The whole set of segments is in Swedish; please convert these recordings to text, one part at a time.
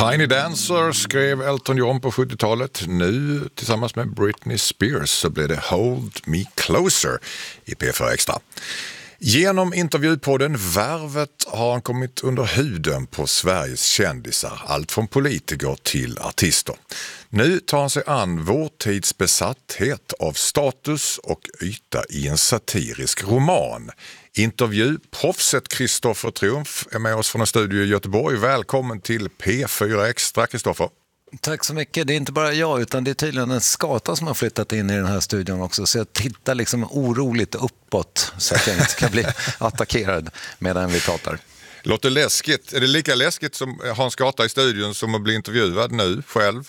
Tiny Dancer skrev Elton John på 70-talet. Nu tillsammans med Britney Spears så blev det Hold Me Closer i P4 Extra. Genom intervjupodden Värvet har han kommit under huden på Sveriges kändisar, allt från politiker till artister. Nu tar han sig an vår tids besatthet av status och yta i en satirisk roman. Intervjuproffset Kristoffer Triumf är med oss från en studio i Göteborg. Välkommen till P4 Extra, Kristoffer. Tack så mycket. Det är inte bara jag utan det är tydligen en skata som har flyttat in i den här studion också. Så jag tittar liksom oroligt uppåt så att jag inte ska bli attackerad medan vi pratar. Låter läskigt. Är det lika läskigt som ha en skata i studion som att bli intervjuad nu själv?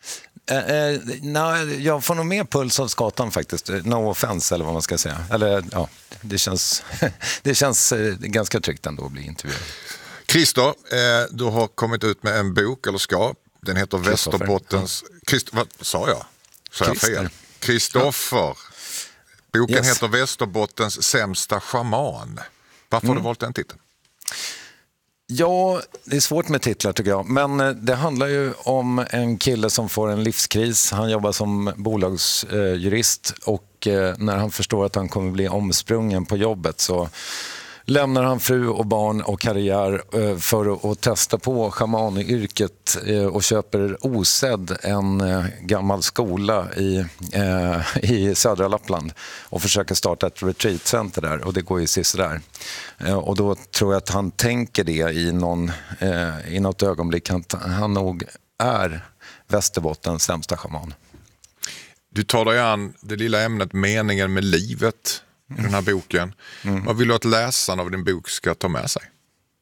Nej, jag får nog mer puls av skatan faktiskt. No offense eller vad man ska säga. Eller ja, det känns ganska tryggt ändå att bli intervjuad. Christer, du har kommit ut med en bok, eller ska. Den heter Västerbottens... Vad sa jag? Så jag fel? Kristoffer. Boken heter Västerbottens sämsta shaman. Varför har du valt den titeln? Ja, det är svårt med titlar tycker jag. Men det handlar ju om en kille som får en livskris. Han jobbar som bolagsjurist och när han förstår att han kommer bli omsprungen på jobbet så lämnar han fru och barn och karriär för att testa på shamanyrket och köper osedd en gammal skola i södra Lappland och försöker starta ett retreatcenter där och det går ju sisådär. Och då tror jag att han tänker det i något ögonblick att han nog är Västerbottens sämsta shaman. Du tar dig an det lilla ämnet meningen med livet i den här boken. Vad vill du att läsaren av din bok ska ta med sig?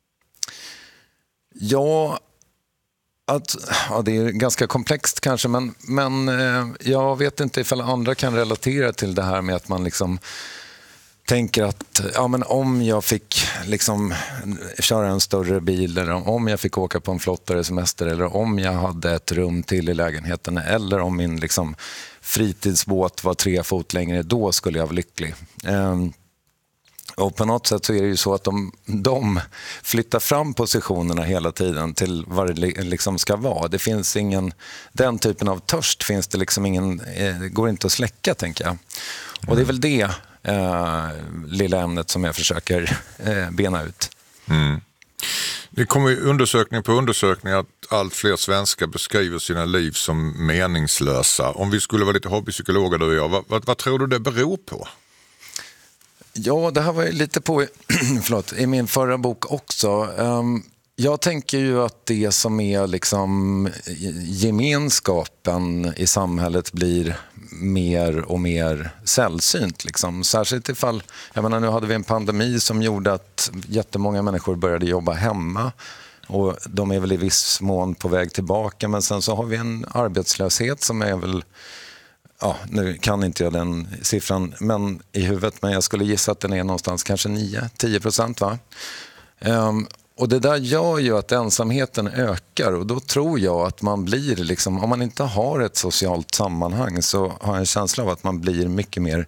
Ja, det är ganska komplext kanske, men jag vet inte ifall andra kan relatera till det här med att man liksom tänker att men om jag fick liksom köra en större bil eller om jag fick åka på en flottare semester eller om jag hade ett rum till i lägenheten eller om min liksom fritidsbåt var 3 fot längre, då skulle jag vara lycklig. Och på något sätt så är det ju så att de flyttar fram positionerna hela tiden till vad det liksom ska vara. Det finns den typen av törst finns det liksom det går inte att släcka, tänker jag. Och det är väl det lilla ämnet som jag försöker bena ut. Det kommer ju undersökning på undersökning att allt fler svenskar beskriver sina liv som meningslösa. Om vi skulle vara lite hobbypsykologer du och jag, vad tror du det beror på? Ja, det här var ju lite på i min förra bok också. Jag tänker ju att det som är liksom gemenskapen i samhället blir mer och mer sällsynt. Liksom. Särskilt ifall, nu hade vi en pandemi som gjorde att jättemånga människor började jobba hemma. Och de är väl i viss mån på väg tillbaka. Men sen så har vi en arbetslöshet som är väl... Ja, nu kan inte jag den siffran i huvudet, men jag skulle gissa att den är någonstans kanske 9-10%, va? Och det där gör ju att ensamheten ökar och då tror jag att man blir liksom, om man inte har ett socialt sammanhang så har jag en känsla av att man blir mycket mer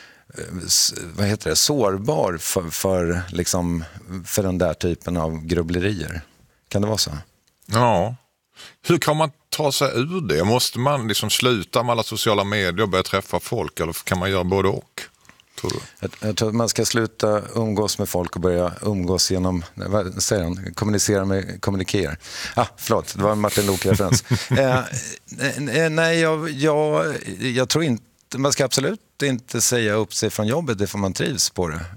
sårbar för den där typen av grubblerier. Kan det vara så? Ja. Hur kan man ta sig ur det? Måste man liksom sluta med alla sociala medier och börja träffa folk eller kan man göra både och? Tror du? Jag tror att man ska sluta umgås med folk och börja umgås genom, vad säger han? Kommunikera. Förlåt, det var en Martin Lok-referens. Nej, jag tror inte, man ska absolut inte säga upp sig från jobbet, det får man trivs på det.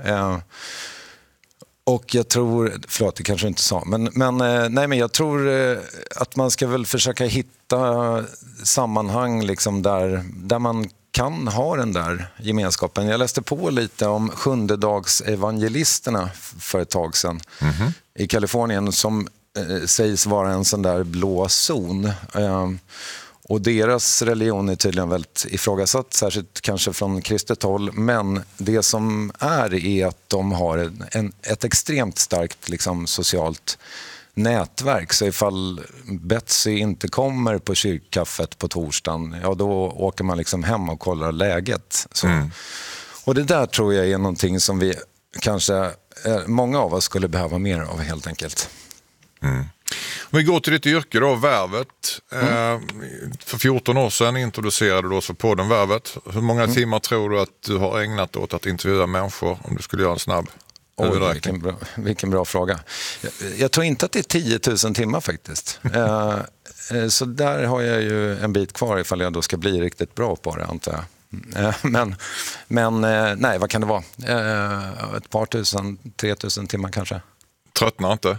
Och jag tror, förlåt det kanske inte sa, men jag tror att man ska väl försöka hitta sammanhang liksom där man kan ha den där gemenskapen. Jag läste på lite om sjundedagsevangelisterna för ett tag sedan i Kalifornien som sägs vara en sån där blå zon. Och deras religion är tydligen väldigt ifrågasatt, särskilt kanske från kristet håll. Men det som är att de har ett extremt starkt liksom, socialt nätverk. Så ifall Betsy inte kommer på kyrkkaffet på torsdagen, ja då åker man liksom hem och kollar läget. Så. Och det där tror jag är någonting som vi kanske, många av oss skulle behöva mer av helt enkelt. Om vi går till ditt yrke då, Värvet. För 14 år sedan introducerade du oss för podden Värvet. Hur många timmar tror du att du har ägnat åt att intervjua människor om du skulle göra en snabb överräkning? Vilken bra fråga. Jag tror inte att det är 10 000 timmar faktiskt. Så där har jag ju en bit kvar ifall jag då ska bli riktigt bra på det, antar jag. Men nej, vad kan det vara? Ett par tusen, 3 000 timmar kanske. Tröttnar inte?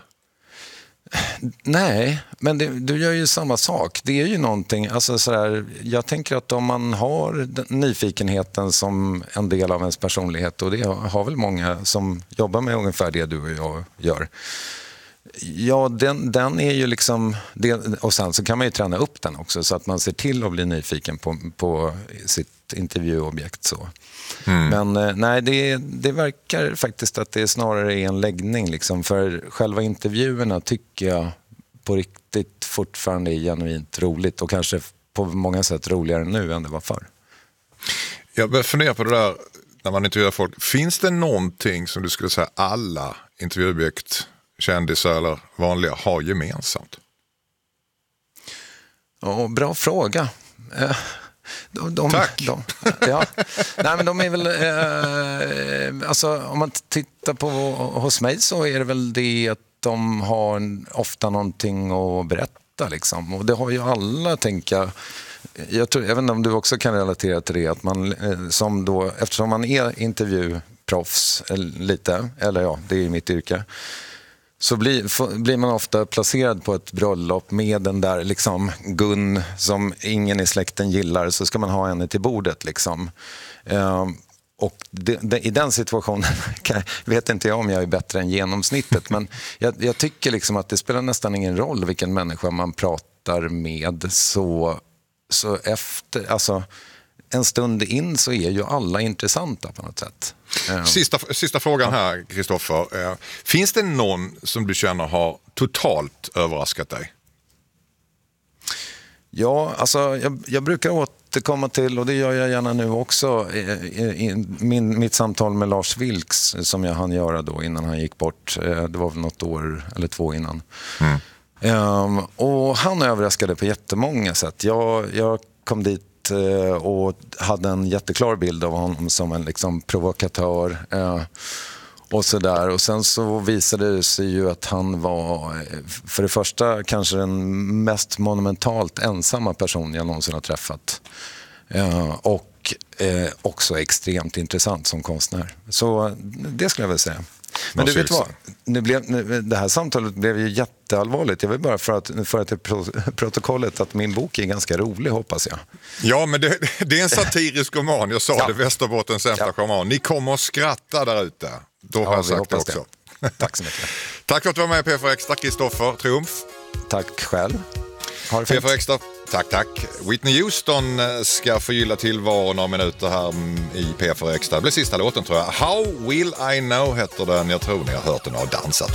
Nej, men du gör ju samma sak. Det är ju någonting, alltså sådär, jag tänker att om man har nyfikenheten som en del av ens personlighet, och det har väl många som jobbar med ungefär det du och jag gör. Ja, den är ju liksom, och sen så kan man ju träna upp den också så att man ser till att bli nyfiken på sitt intervjuobjekt så. Men nej, det verkar faktiskt att det snarare är en läggning liksom, för själva intervjuerna tycker jag på riktigt fortfarande är genuint roligt och kanske på många sätt roligare nu än det var förr. Jag börjar fundera på det där när man intervjuar folk. Finns det någonting som du skulle säga alla intervjuobjekt, kändisar eller vanliga, har gemensamt? Ja, bra fråga. Tack! Ja. Nej, men de är väl... alltså, om man tittar på hos mig så är det väl det att de har ofta någonting att berätta. Liksom. Och det har ju alla, tänker jag. Jag vet inte om du också kan relatera till det. Att man, som då, eftersom man är intervjuproffs lite, eller ja, det är mitt yrke, så blir man ofta placerad på ett bröllop med den där liksom Gun som ingen i släkten gillar, så ska man ha henne till bordet liksom. Och i den situationen vet inte jag om jag är bättre än genomsnittet, men jag tycker liksom att det spelar nästan ingen roll vilken människa man pratar med, så efter, alltså en stund in så är ju alla intressanta på något sätt. Sista frågan här, Kristoffer. Finns det någon som du känner har totalt överraskat dig? Ja, alltså jag brukar återkomma till, och det gör jag gärna nu också, mitt samtal med Lars Vilks som jag hann göra då innan han gick bort. Det var väl något år eller 2 innan. Och han överraskade på jättemånga sätt. Jag kom dit och hade en jätteklar bild av honom som en liksom provokatör och sådär. Och sen så visade det sig ju att han var för det första kanske den mest monumentalt ensamma person jag någonsin har träffat. Och också extremt intressant som konstnär. Så det skulle jag väl säga. Men du vet vad, det här samtalet blev ju jätteallvarligt. Jag vill bara föra till protokollet att min bok är ganska rolig, hoppas jag. Ja, men det är en satirisk roman. Jag sa det, Västerbottens sämsta roman. Ni kommer att skratta där ute. Då har jag sagt det också. Tack så mycket. Tack för att du var med i P4 Extra, Kristoffer Triumf. Tack själv. Ha det fint. P4 Extra. Tack. Whitney Houston ska förgylla tillvaron några minuter här i P4 Extra. Det blir sista låten, tror jag. How Will I Know heter den. Jag tror ni har hört den och dansat.